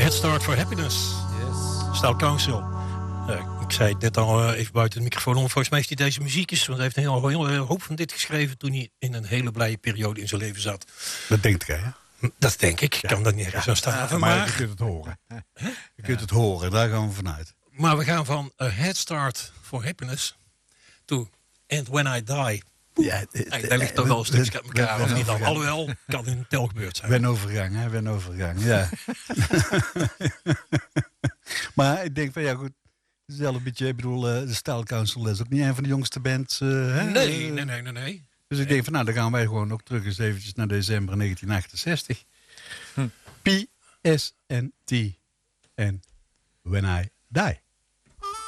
Head Start for Happiness. Yes. Style Council. Ik zei het net al even buiten de microfoon om. Volgens mij is hij deze muziekjes. Want hij heeft een heel hoop van dit geschreven toen hij in een hele blije periode in zijn leven zat. Dat denkt gij, hè? Dat denk ik. Ik kan dat niet ergens aan staan. Maar je kunt het horen. Je kunt het horen, daar gaan we vanuit. Maar we gaan van Head Start for Happiness to And When I Die. Ja, Daar ligt toch wel een stukje uit elkaar. Of niet dan? Alhoewel, kan een telgebeurd zijn. Wenovergang, hè? Wenovergang, ja. Maar ik denk van, ja goed. Het is wel een beetje, ik bedoel, de Style Council is ook niet een van de jongste bands. Hè? Nee. Dus ik denk van, nou, dan gaan wij gewoon ook terug eens eventjes naar december 1968. PSNT en When I Die.